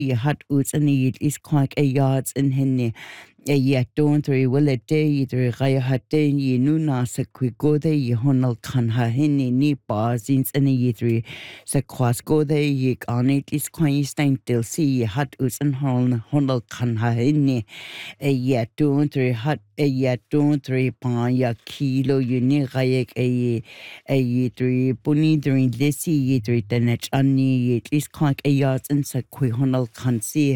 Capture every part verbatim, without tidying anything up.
you had oots and the is quite a yards in henny. A yet don't three will a day either I had day ye nuna sa quick go there ye honal can ha henny ni bars in any three sa quas go there ye on it is quite stein till see ye had oots and hon honal can ha henny. A yet don't three had a yet don't three pan ya kilo you ni gayek a a ye three bunny during this ye three the net ani it is quite a yards in sa quick honal can see.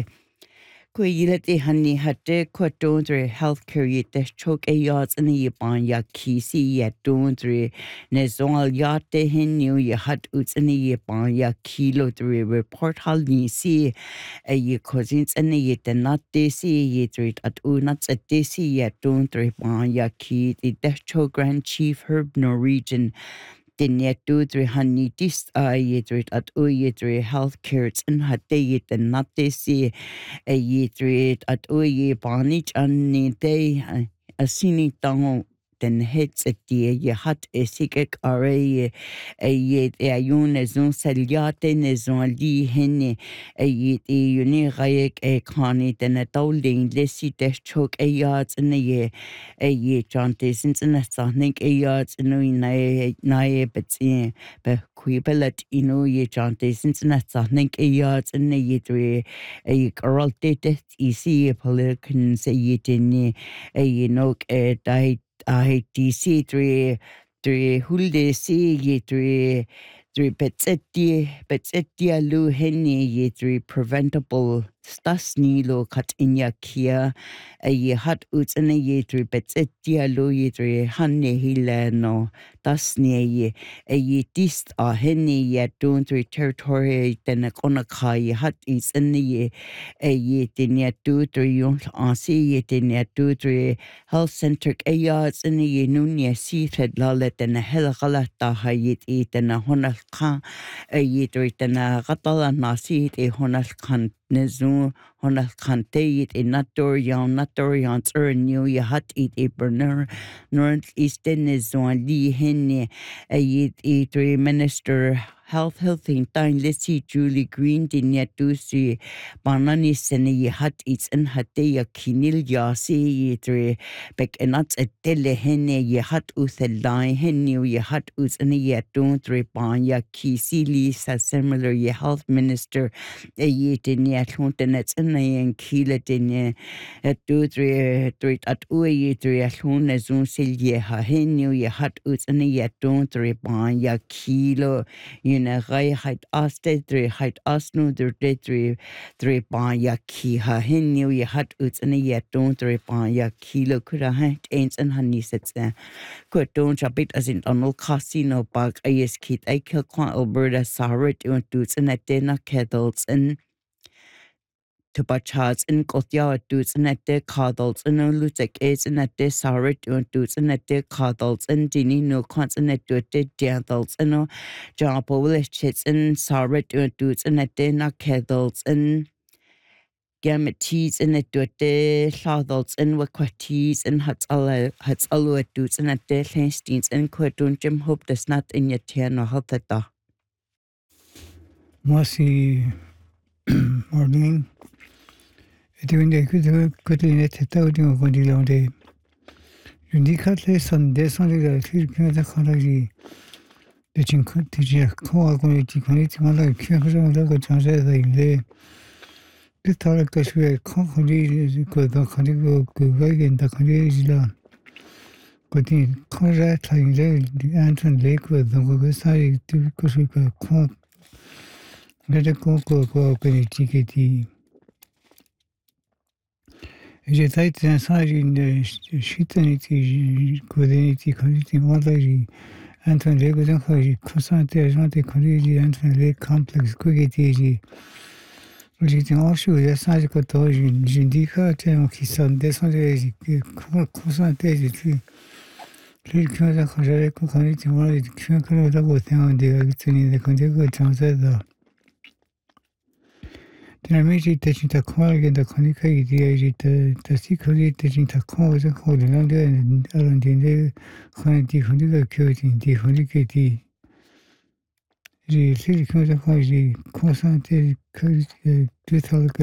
Kwe yile te hani hatte kwa dondre healthcare yit des chok e yards in the ban ya kisi ya dondre ne zonal ya te hen new ya hat uts in the ban ya kilo three report hal ni si a ye cousins in the yit not de si yit rit at u nuts at de si ya dondre ban ya ki the des chok grand chief Herb Norwegian den yet do three honey dis I yit at u yit healthcare in hat de yit and not de si a ye three at o ye barnage and ni day a sini tongue then heads a dear ye hat a sick are a ye a yun as no saliate as on lee henny a ye a uni rayek a conny then a dolding lessy dash choke a yards in the year a ye John since in a sonic a yards in no nae nae but see but quiblet you know ye John since in a sonic a yards in the ye three a girl did easy a political say ye didn't a you know a died I D C three three hulde see ye three three betsetti betsetti lu henny ye three preventable stas nilo cut in ya kia a ye hat uts in a ye three betsetti lu ye three honey hilano das near ye a ye dist a henny ye don't three territory then a konaka ye hat is in the ye a ye din ya do three yon on see ye din ya do three health center a yards in the nunya see thread lalet and a hell galata hayit eat and a honal khan a yit and a ratala nasi a honal khan nezu honal khan te a natorian natorians er new ya hat eat a burner north eastern is on lee henny a yit eat minister health healthy time let's see Julie Green din ya do see banani sene hat eats and hat ya kinil ya see three Bek enats a tele henne ye hat uth a line henne ye hat uth and ye don't repan ya kisili sa similar ye health minister a ye din ye huntenets and a and kila din ye at do three three at u ye three a hun as un sil ye ha henne ye hat uth and ye don't repan ya kilo you know rai hat aste three hat asnu der three three pan ya ki ha henne ye hat uth and ye don't repan ya kilo could I had ains and honey sits there. Good don't a bit as in Donald Casino bag I is kid I kill quite Alberta Sarah doing dudes and at dinner kettles and to bachas and Gothia dudes and at their cuddles and no lutek is and at their Sarah doing dudes and at their cuddles and Dinny no consonant to their dentals and no jumbo with chits and Sarah doing dudes and at dinner kettles and Gammatees in it do de Lladdles and Waquatees and Huts all Huts all dudes and at de Hastings and Quadun Jim Hope does not in your ten or Hotata. Mossy morning. Doing the good good in it, Taudio Gondilonde. Uniquely Sunday, Sunday, the Philippine ecology. The Chinko teacher, co community community, one like Kyoto, local chances in the Pitala Kashway, Concord, good, the Condigo, good wagon, the Condigo. Good in Conrad, the Anton Lake with the Gogosai to Kosuka, Con. Let it go, go, go, go, T K T. Je tijd inside in de shitanity, coordinate, quality, model, Anton Lego, and Cosante, Agente, College, Anton Lake Complex, Quiggy. Reading also, the surgical toys in Jindica, Temokisan, Descended, Cosante, Clear Canada, Community, Wallet, Canada, with them, the Condigo Chances. Dynamic teaching the quality and the conical idea, the secret teaching the cause and holding under and around the quantity conical curity, the conicity. The silicon quality constant two thousand